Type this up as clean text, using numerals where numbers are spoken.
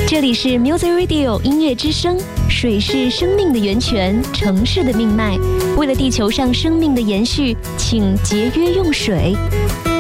这里是 Music Radio 音乐之声。水是生命的源泉，城市的命脉。为了地球上生命的延续，请节约用水。